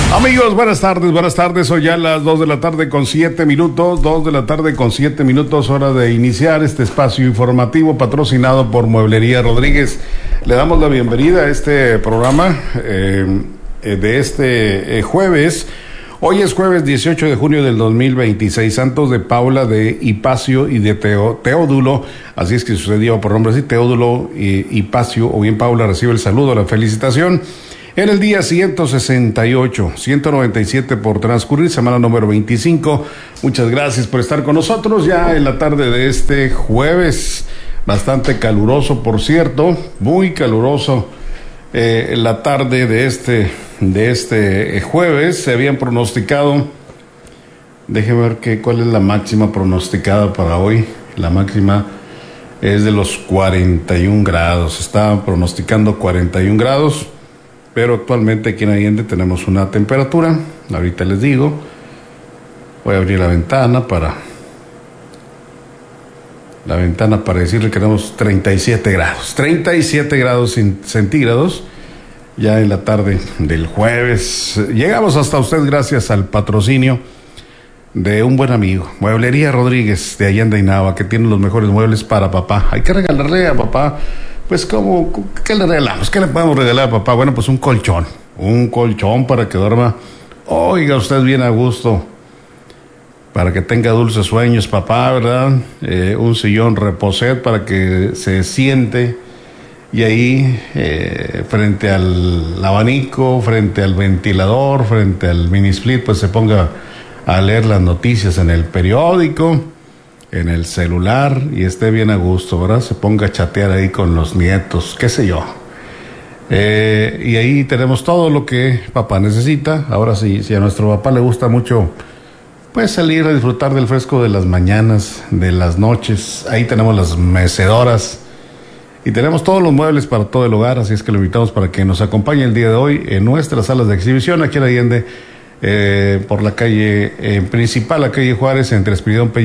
Amigos, buenas tardes, son ya las 2 de la tarde con 7 minutos, 2 de la tarde con 7 minutos, hora de iniciar este espacio informativo patrocinado por Mueblería Rodríguez. Le damos la bienvenida a este programa de este jueves. Hoy es jueves 18 de junio del 2026, santos de Paula, de Hipacio y de Teodulo, así es que sucedió por nombre así, Teodulo, Hipacio o bien Paula recibe el saludo, la felicitación. En el día 168, 197 por transcurrir, semana número 25. Muchas gracias por estar con nosotros ya en la tarde de este jueves. Bastante caluroso, por cierto, muy caluroso en la tarde de este jueves. Se habían pronosticado, déjeme ver cuál es la máxima pronosticada para hoy. La máxima es de los 41 grados. Estaban pronosticando 41 grados. Pero actualmente aquí en Allende tenemos una temperatura, ahorita les digo, voy a abrir la ventana para decirle que tenemos 37 grados centígrados, ya en la tarde del jueves. Llegamos hasta usted gracias al patrocinio de un buen amigo, Mueblería Rodríguez de Allende y Nava, que tiene los mejores muebles para papá. Hay que regalarle a papá. Pues, ¿qué le regalamos? ¿Qué le podemos regalar a papá? Bueno, pues un colchón para que duerma, oiga usted, bien a gusto, para que tenga dulces sueños, papá, ¿verdad? Un sillón reposet para que se siente y ahí, frente al abanico, frente al ventilador, frente al mini split, pues se ponga a leer las noticias en el periódico, en el celular, y esté bien a gusto, ¿verdad? Se ponga a chatear ahí con los nietos, qué sé yo. Y ahí tenemos todo lo que papá necesita. Ahora sí, si a nuestro papá le gusta mucho, pues salir a disfrutar del fresco de las mañanas, de las noches, ahí tenemos las mecedoras y tenemos todos los muebles para todo el hogar, así es que lo invitamos para que nos acompañe el día de hoy en nuestras salas de exhibición aquí en Allende, por la calle principal, la calle Juárez, entre Espiridón